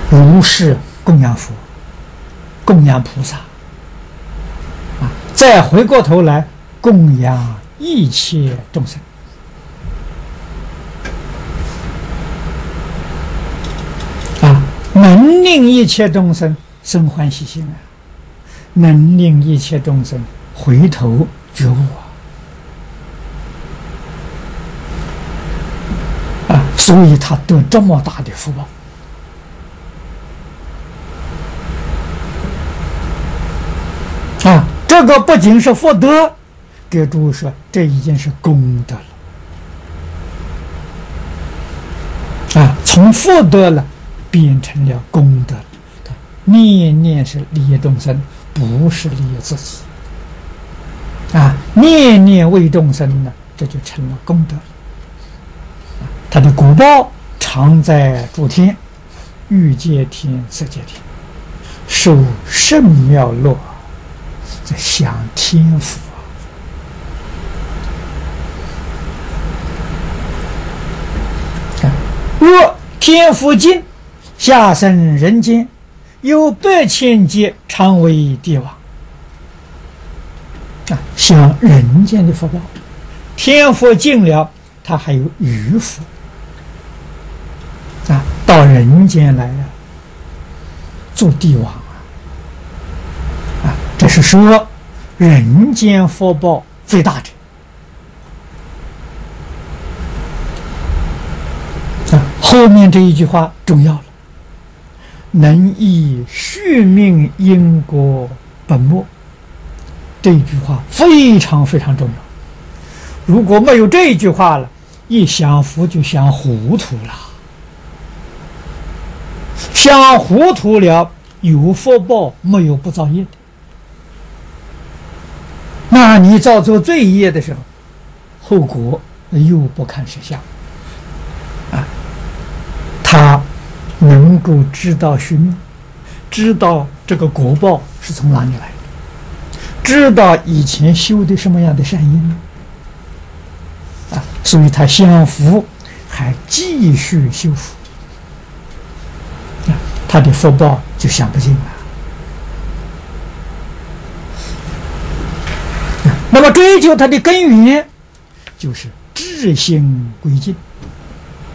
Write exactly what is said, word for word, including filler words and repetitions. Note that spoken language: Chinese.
如是供养佛、供养菩萨，啊，再回过头来供养一切众生。啊，能令一切众生生欢喜心啊，能令一切众生回头觉悟啊！啊，所以他得这么大的福报啊！这个不仅是福德，给诸位说，这已经是功德了啊！从福德了变成了功德了，念念是利益众生，不是利益自己啊！念念为众生呢，这就成了功德了。他的果报常在诸天，欲界天、色界天，受甚妙乐，在享天福啊！若天福尽，下生人间，有百千劫常为帝王啊！享人间的福报，天福尽了，他还有余福啊，到人间来了，做帝王啊！啊，这是说人间福报最大者啊。后面这一句话重要了，能依续命因果本末，这一句话非常非常重要。如果没有这一句话了，一享福就享糊涂了，享糊涂了，有福报没有不造业的。那你造作罪业的时候，后果又不堪设想啊！他能够知道续命，知道这个果报是从哪里来的，知道以前修的什么样的善因呢？啊，所以他享福还继续修福，啊，他的福报就享不尽了。啊，那么追求他的根源，就是至心归尽。